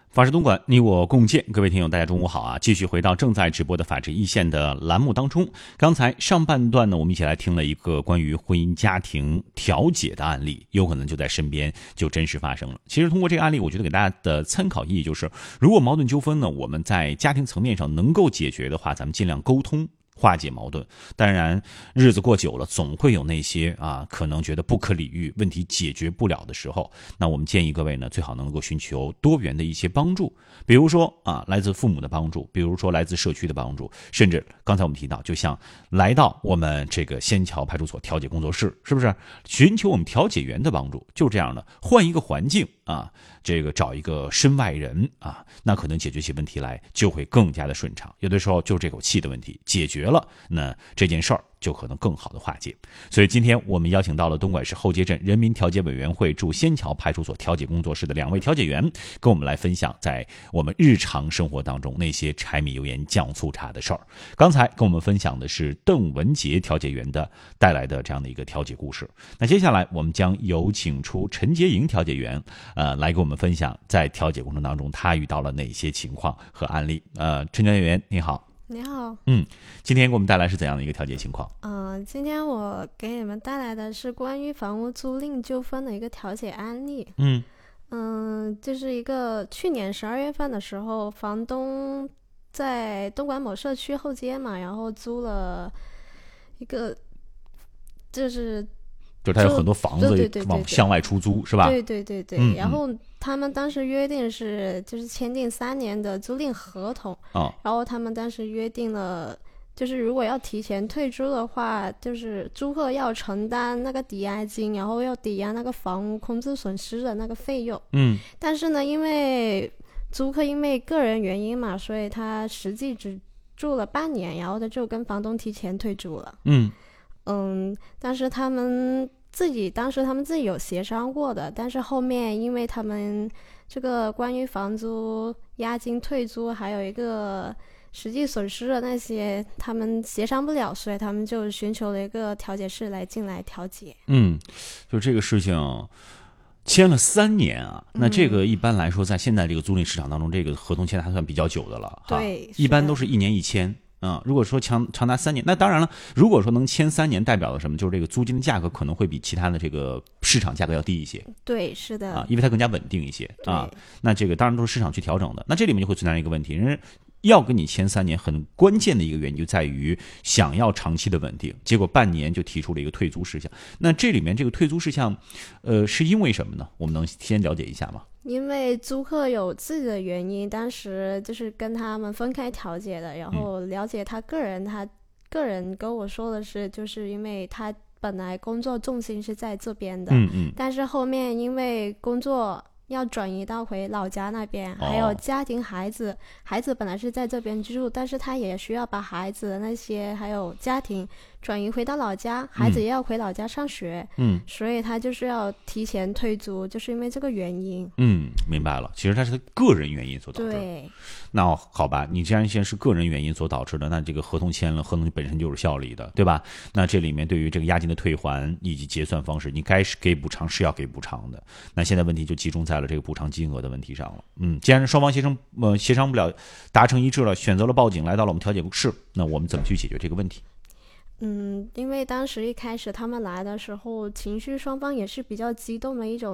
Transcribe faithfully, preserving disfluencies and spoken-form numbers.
法治东莞，你我共建。各位听友，大家中午好啊！继续回到正在直播的法治一线的栏目当中。刚才上半段呢，我们一起来听了一个关于婚姻家庭调解的案例，有可能就在身边就真实发生了。其实通过这个案例，我觉得给大家的参考意义就是，如果矛盾纠纷呢，我们在家庭层面上能够解决的话，咱们尽量沟通化解矛盾。当然日子过久了，总会有那些啊可能觉得不可理喻，问题解决不了的时候，那我们建议各位呢，最好能够寻求多元的一些帮助，比如说啊来自父母的帮助，比如说来自社区的帮助，甚至刚才我们提到，就像来到我们这个仙桥派出所调解工作室，是不是寻求我们调解员的帮助？就这样的，换一个环境啊，这个找一个身外人啊，那可能解决起问题来就会更加的顺畅。有的时候就这口气的问题解决了，那这件事儿就可能更好的化解。所以今天我们邀请到了东莞市后街镇人民调解委员会驻仙桥派出所调解工作室的两位调解员，跟我们来分享在我们日常生活当中那些柴米油盐酱醋茶的事儿。刚才跟我们分享的是邓文杰调解员的带来的这样的一个调解故事。那接下来我们将有请出陈洁莹调解员，呃，来给我们分享在调解过程当中他遇到了哪些情况和案例。呃，陈调解员你好。 你好， 嗯，今天给我们带来是怎样的一个调解情况？ 嗯、呃，今天我给你们带来的是关于房屋租赁纠纷的一个调解案例。 嗯嗯、呃，就是一个去年十二月份的时候，房东在东莞某社区后街嘛，然后租了一个，就是就他有很多房子往向外出租，是吧？ 对对对对。 嗯、 然后他们当时约定是就是签订三年的租赁合同， 哦， 然后他们当时约定了，就是如果要提前退租的话，就是租客要承担那个抵押金，然后要抵押那个房屋空置损失的那个费用。 嗯， 但是呢，因为租客因为个人原因嘛，所以他实际只住了半年，然后他就跟房东提前退租了。 嗯嗯，但是他们自己当时他们自己有协商过的，但是后面因为他们这个关于房租押金退租还有一个实际损失的那些他们协商不了，所以他们就寻求了一个调解室来进来调解。 嗯，就这个事情签了三年啊，那这个一般来说在现在这个租赁市场当中，这个合同签的还算比较久的了。 对， 一般都是一年一签。嗯，如果说长长达三年，那当然了，如果说能签三年，代表了什么？就是这个租金的价格可能会比其他的这个市场价格要低一些。 对，是的啊，因为它更加稳定一些啊。那这个当然都是市场去调整的。那这里面就会存在一个问题，人要跟你签三年，很关键的一个原因就在于想要长期的稳定，结果半年就提出了一个退租事项。那这里面这个退租事项，呃，是因为什么呢？我们能先了解一下吗？ 因为租客有自己的原因，当时就是跟他们分开调解的，然后了解他个人，他个人跟我说的是，就是因为他本来工作重心是在这边的， 嗯嗯， 但是后面因为工作要转移到回老家那边，还有家庭孩子，孩子本来是在这边居住，但是他也需要把孩子的那些还有家庭转移回到老家，孩子也要回老家上学， 嗯， 所以他就是要提前退租，就是因为这个原因。 嗯，明白了，其实他是个人原因所导致。 对， 那好吧，你既然现在是个人原因所导致的，那这个合同签了，合同本身就是效力的，对吧？那这里面对于这个押金的退还以及结算方式，你该是给补偿是要给补偿的。那现在问题就集中在了这个补偿金额的问题上了。嗯，既然双方协商呃协商不了，达成一致了，选择了报警，来到了我们调解室，那我们怎么去解决这个问题？ 嗯，因为当时一开始他们来的时候，情绪双方也是比较激动的一种